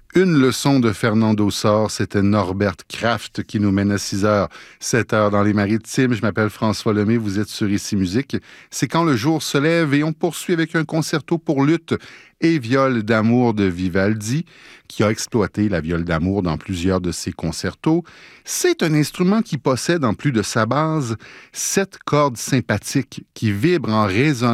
Une leçon de Fernando Sor, c'était Norbert Kraft qui nous mène à 6 heures, 7 heures dans les Maritimes. Je m'appelle François Lemay, vous êtes sur Ici Musique. C'est quand le jour se lève et on poursuit avec un concerto pour lutte et viol d'amour de Vivaldi, qui a exploité la viole d'amour dans plusieurs de ses concertos. C'est un instrument qui possède, en plus de sa base, 7 cordes sympathiques qui vibrent en résonance